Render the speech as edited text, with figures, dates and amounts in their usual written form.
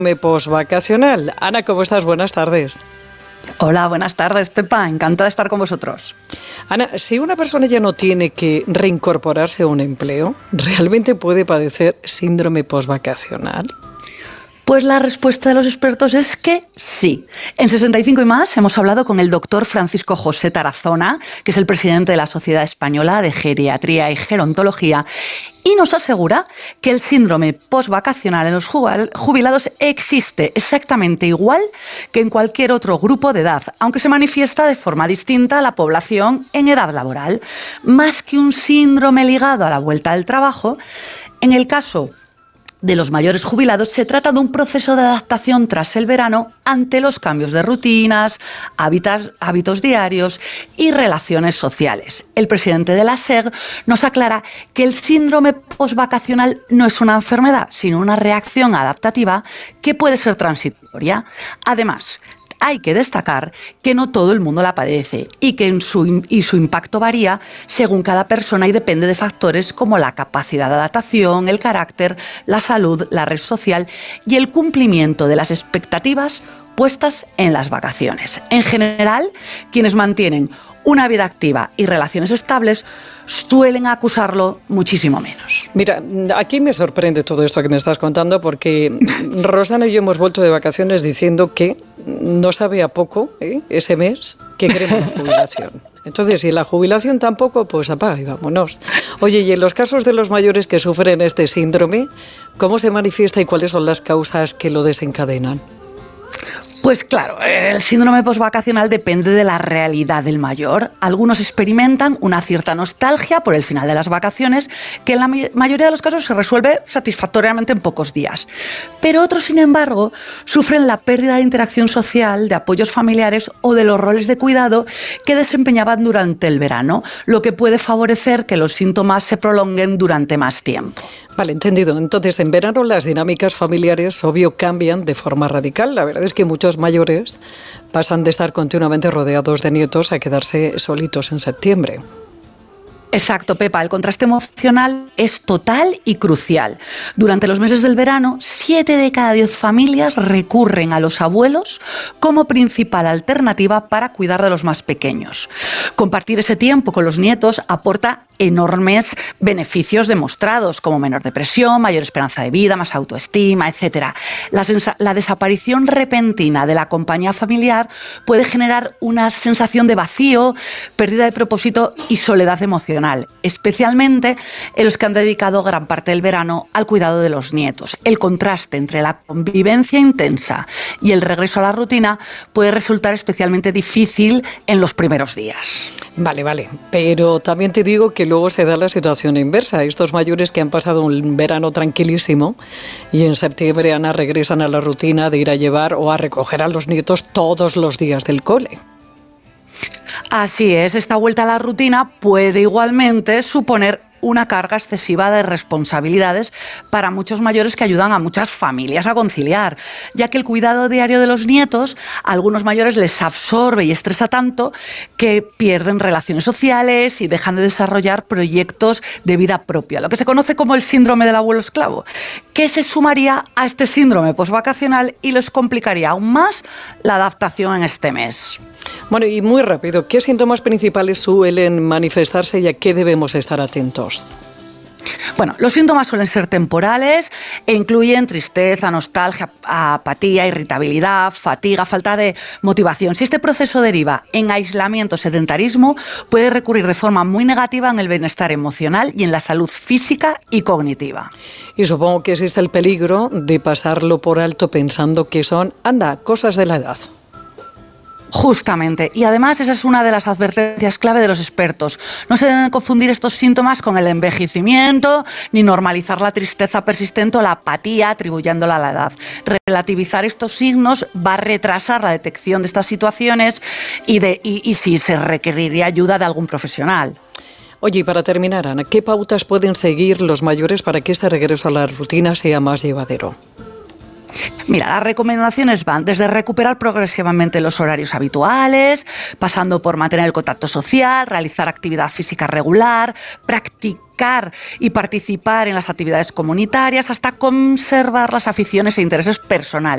Postvacacional. Ana, ¿cómo estás? Buenas tardes. Hola, buenas tardes, Pepa. Encantada de estar con vosotros. Ana, si una persona ya no tiene que reincorporarse a un empleo, ¿realmente puede padecer síndrome postvacacional? Pues la respuesta de los expertos es que sí. En 65 y más hemos hablado con el doctor Francisco José Tarazona, que es el presidente de la Sociedad Española de Geriatría y Gerontología, y nos asegura que el síndrome postvacacional en los jubilados existe exactamente igual que en cualquier otro grupo de edad, aunque se manifiesta de forma distinta a la población en edad laboral. Más que un síndrome ligado a la vuelta al trabajo, en el caso de los mayores jubilados se trata de un proceso de adaptación tras el verano ante los cambios de rutinas, hábitos diarios y relaciones sociales. El presidente de la SEG nos aclara que el síndrome postvacacional no es una enfermedad, sino una reacción adaptativa que puede ser transitoria. Además, hay que destacar que no todo el mundo la padece y que su impacto varía según cada persona y depende de factores como la capacidad de adaptación, el carácter, la salud, la red social y el cumplimiento de las expectativas puestas en las vacaciones. En general, quienes mantienen una vida activa y relaciones estables suelen acusarlo muchísimo menos. Mira, aquí me sorprende todo esto que me estás contando porque Rosana y yo hemos vuelto de vacaciones diciendo que no sabe a poco ese mes que queremos la jubilación. Entonces, si la jubilación tampoco, pues apaga y vámonos. Oye, y en los casos de los mayores que sufren este síndrome, ¿cómo se manifiesta y cuáles son las causas que lo desencadenan? Pues claro, el síndrome postvacacional depende de la realidad del mayor. Algunos experimentan una cierta nostalgia por el final de las vacaciones, que en la mayoría de los casos se resuelve satisfactoriamente en pocos días. Pero otros, sin embargo, sufren la pérdida de interacción social, de apoyos familiares o de los roles de cuidado que desempeñaban durante el verano, lo que puede favorecer que los síntomas se prolonguen durante más tiempo. Vale, entendido. Entonces, en verano las dinámicas familiares, obvio, cambian de forma radical. La verdad es que muchos mayores pasan de estar continuamente rodeados de nietos a quedarse solitos en septiembre. Exacto, Pepa. El contraste emocional es total y crucial. Durante los meses del verano, 7 de cada 10 familias recurren a los abuelos como principal alternativa para cuidar de los más pequeños. Compartir ese tiempo con los nietos aporta enormes beneficios demostrados, como menor depresión, mayor esperanza de vida, más autoestima, etc. La desaparición repentina de la compañía familiar puede generar una sensación de vacío, pérdida de propósito y soledad emocional, especialmente en los que han dedicado gran parte del verano al cuidado de los nietos. El contraste entre la convivencia intensa y el regreso a la rutina puede resultar especialmente difícil en los primeros días. Vale, pero también te digo que luego se da la situación inversa. Estos mayores que han pasado un verano tranquilísimo y en septiembre, Ana, regresan a la rutina de ir a llevar o a recoger a los nietos todos los días del cole. Así es, esta vuelta a la rutina puede igualmente suponer una carga excesiva de responsabilidades para muchos mayores que ayudan a muchas familias a conciliar, ya que el cuidado diario de los nietos a algunos mayores les absorbe y estresa tanto que pierden relaciones sociales y dejan de desarrollar proyectos de vida propia, lo que se conoce como el síndrome del abuelo esclavo, que se sumaría a este síndrome postvacacional y les complicaría aún más la adaptación en este mes. Bueno, y muy rápido, ¿qué síntomas principales suelen manifestarse y a qué debemos estar atentos? Bueno, los síntomas suelen ser temporales e incluyen tristeza, nostalgia, apatía, irritabilidad, fatiga, falta de motivación. Si este proceso deriva en aislamiento, sedentarismo, puede recurrir de forma muy negativa en el bienestar emocional y en la salud física y cognitiva. Y supongo que existe el peligro de pasarlo por alto pensando que son, cosas de la edad. Justamente, y además esa es una de las advertencias clave de los expertos. No se deben confundir estos síntomas con el envejecimiento, ni normalizar la tristeza persistente o la apatía atribuyéndola a la edad. Relativizar estos signos va a retrasar la detección de estas situaciones y sí se requeriría ayuda de algún profesional. Oye, y para terminar, Ana, ¿qué pautas pueden seguir los mayores para que este regreso a la rutina sea más llevadero? Mira, las recomendaciones van desde recuperar progresivamente los horarios habituales, pasando por mantener el contacto social, realizar actividad física regular, practicar y participar en las actividades comunitarias, hasta conservar las aficiones e intereses personales.